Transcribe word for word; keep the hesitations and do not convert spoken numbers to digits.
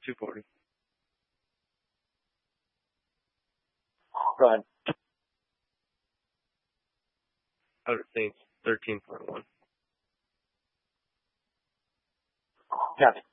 two forty. Go ahead. Outer Saints, thirteen point one. Copy.